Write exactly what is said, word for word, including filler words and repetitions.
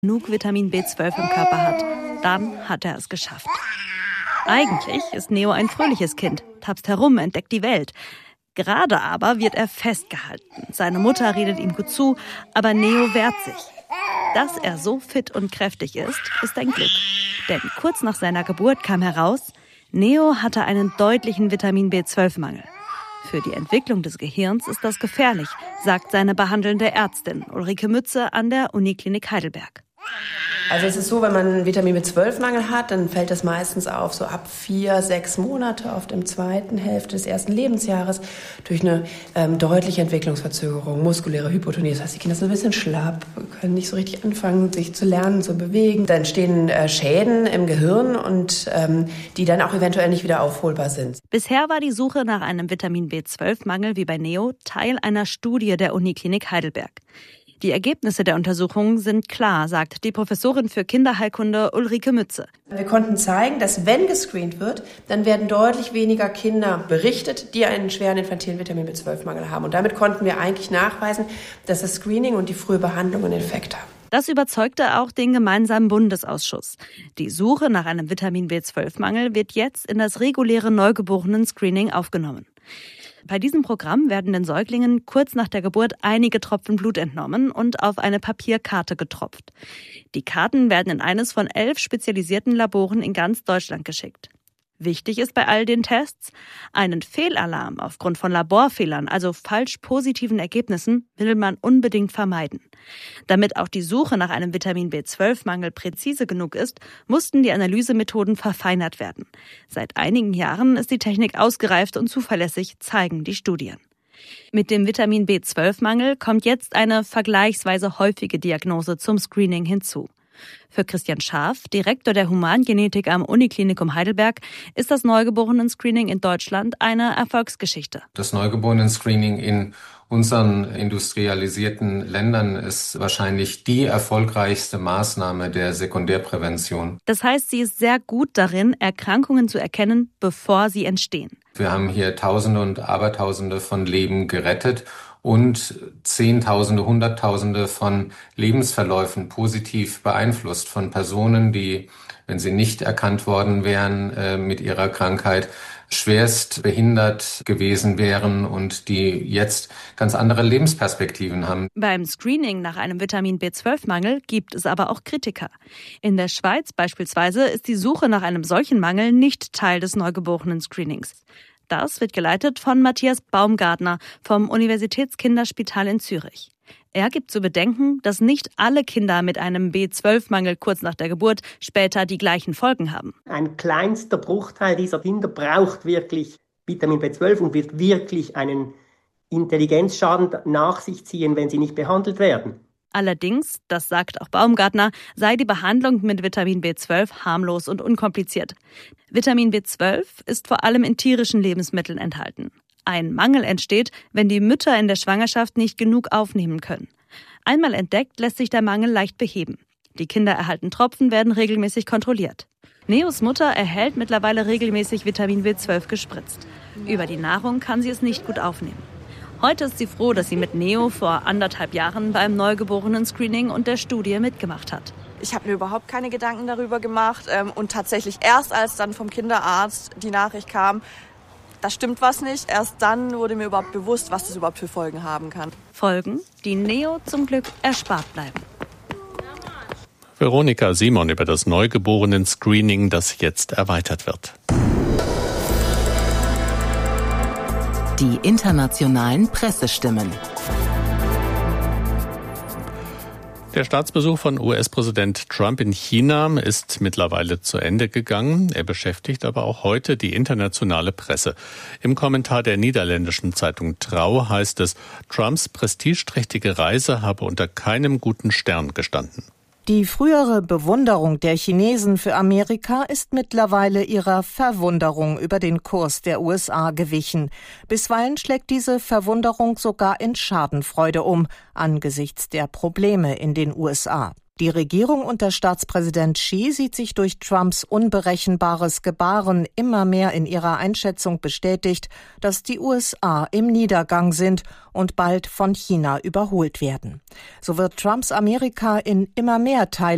genug Vitamin B zwölf im Körper hat, dann hat er es geschafft. Eigentlich ist Neo ein fröhliches Kind, tapst herum, entdeckt die Welt. Gerade aber wird er festgehalten. Seine Mutter redet ihm gut zu, aber Neo wehrt sich. Dass er so fit und kräftig ist, ist ein Glück. Denn kurz nach seiner Geburt kam heraus, Neo hatte einen deutlichen Vitamin B zwölf Mangel. Für die Entwicklung des Gehirns ist das gefährlich, sagt seine behandelnde Ärztin Ulrike Mütze an der Uniklinik Heidelberg. Also es ist so, wenn man einen Vitamin B zwölf Mangel hat, dann fällt das meistens auf, so ab vier, sechs Monate, oft im zweiten Hälfte des ersten Lebensjahres, durch eine ähm, deutliche Entwicklungsverzögerung, muskuläre Hypotonie. Das heißt, die Kinder sind ein bisschen schlapp, können nicht so richtig anfangen, sich zu lernen, zu bewegen. Dann entstehen äh, Schäden im Gehirn und ähm, die dann auch eventuell nicht wieder aufholbar sind. Bisher war die Suche nach einem Vitamin B zwölf Mangel wie bei Neo Teil einer Studie der Uniklinik Heidelberg. Die Ergebnisse der Untersuchung sind klar, sagt die Professorin für Kinderheilkunde Ulrike Mütze. Wir konnten zeigen, dass wenn gescreent wird, dann werden deutlich weniger Kinder berichtet, die einen schweren infantilen Vitamin B zwölf Mangel haben. Und damit konnten wir eigentlich nachweisen, dass das Screening und die frühe Behandlung einen Effekt haben. Das überzeugte auch den gemeinsamen Bundesausschuss. Die Suche nach einem Vitamin B zwölf Mangel wird jetzt in das reguläre Neugeborenen-Screening aufgenommen. Bei diesem Programm werden den Säuglingen kurz nach der Geburt einige Tropfen Blut entnommen und auf eine Papierkarte getropft. Die Karten werden in eines von elf spezialisierten Laboren in ganz Deutschland geschickt. Wichtig ist bei all den Tests, einen Fehlalarm aufgrund von Laborfehlern, also falsch positiven Ergebnissen, will man unbedingt vermeiden. Damit auch die Suche nach einem Vitamin B zwölf Mangel präzise genug ist, mussten die Analysemethoden verfeinert werden. Seit einigen Jahren ist die Technik ausgereift und zuverlässig, zeigen die Studien. Mit dem Vitamin B zwölf Mangel kommt jetzt eine vergleichsweise häufige Diagnose zum Screening hinzu. Für Christian Scharf, Direktor der Humangenetik am Uniklinikum Heidelberg, ist das Neugeborenen-Screening in Deutschland eine Erfolgsgeschichte. Das Neugeborenen-Screening in unseren industrialisierten Ländern ist wahrscheinlich die erfolgreichste Maßnahme der Sekundärprävention. Das heißt, sie ist sehr gut darin, Erkrankungen zu erkennen, bevor sie entstehen. Wir haben hier Tausende und Abertausende von Leben gerettet und Zehntausende, Hunderttausende von Lebensverläufen positiv beeinflusst von Personen, die, wenn sie nicht erkannt worden wären, äh, mit ihrer Krankheit schwerst behindert gewesen wären und die jetzt ganz andere Lebensperspektiven haben. Beim Screening nach einem Vitamin B zwölf Mangel gibt es aber auch Kritiker. In der Schweiz beispielsweise ist die Suche nach einem solchen Mangel nicht Teil des Neugeborenen-Screenings. Das wird geleitet von Matthias Baumgartner vom Universitätskinderspital in Zürich. Er gibt zu bedenken, dass nicht alle Kinder mit einem B zwölf Mangel kurz nach der Geburt später die gleichen Folgen haben. Ein kleinster Bruchteil dieser Kinder braucht wirklich Vitamin B zwölf und wird wirklich einen Intelligenzschaden nach sich ziehen, wenn sie nicht behandelt werden. Allerdings, das sagt auch Baumgartner, sei die Behandlung mit Vitamin B zwölf harmlos und unkompliziert. Vitamin B zwölf ist vor allem in tierischen Lebensmitteln enthalten. Ein Mangel entsteht, wenn die Mütter in der Schwangerschaft nicht genug aufnehmen können. Einmal entdeckt, lässt sich der Mangel leicht beheben. Die Kinder erhalten Tropfen, werden regelmäßig kontrolliert. Neos Mutter erhält mittlerweile regelmäßig Vitamin B zwölf gespritzt. Über die Nahrung kann sie es nicht gut aufnehmen. Heute ist sie froh, dass sie mit Neo vor anderthalb Jahren beim Neugeborenen-Screening und der Studie mitgemacht hat. Ich habe mir überhaupt keine Gedanken darüber gemacht ähm, und tatsächlich erst als dann vom Kinderarzt die Nachricht kam, da stimmt was nicht, erst dann wurde mir überhaupt bewusst, was das überhaupt für Folgen haben kann. Folgen, die Neo zum Glück erspart bleiben. Veronika Simon über das Neugeborenen-Screening, das jetzt erweitert wird. Die internationalen Pressestimmen. Der Staatsbesuch von U S-Präsident Trump in China ist mittlerweile zu Ende gegangen. Er beschäftigt aber auch heute die internationale Presse. Im Kommentar der niederländischen Zeitung Trouw heißt es, Trumps prestigeträchtige Reise habe unter keinem guten Stern gestanden. Die frühere Bewunderung der Chinesen für Amerika ist mittlerweile ihrer Verwunderung über den Kurs der U S A gewichen. Bisweilen schlägt diese Verwunderung sogar in Schadenfreude um, angesichts der Probleme in den U S A. Die Regierung unter Staatspräsident Xi sieht sich durch Trumps unberechenbares Gebaren immer mehr in ihrer Einschätzung bestätigt, dass die U S A im Niedergang sind und bald von China überholt werden. So wird Trumps Amerika in immer mehr Teilen